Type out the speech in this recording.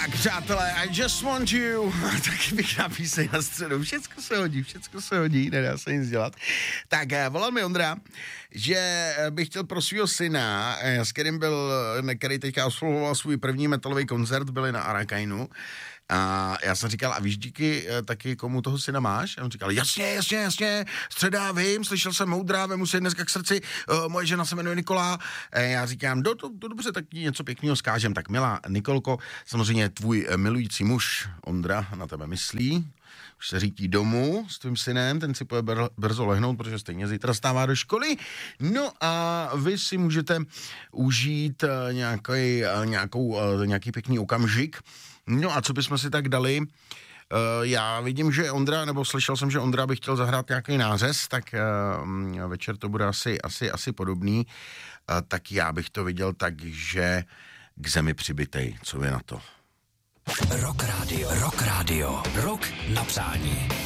Tak, přátelé, I just want you. Taky bych na píseň na středu. Všecko se hodí, nedá se nic dělat. Tak, volal mi Ondra, že bych chtěl pro svého syna, s který teďka oslovoval svůj první metalový koncert, byli na Arakainu. A já jsem říkal, a víš díky taky, komu toho syna máš? A on říkal, jasně, středa, vím, slyšel jsem Moudra, vemu si dneska k srdci, moje žena se jmenuje Nikola. Já říkám, dobře, tak něco pěkného zkážem. Tak milá Nikolko, samozřejmě tvůj milující muž Ondra na tebe myslí, už se řítí domů s tvým synem, ten si půjde brzo lehnout, protože stejně zítra stává do školy. No a vy si můžete užít nějaký pěkný okamžik. No a co bychom si tak dali? Já vidím, že Ondra, nebo slyšel jsem, že Ondra by chtěl zahrát nějaký nářez, tak večer to bude asi podobný. Tak já bych to viděl tak, že k zemi přibitej. Co je na to? Rock Radio. Rock na přání.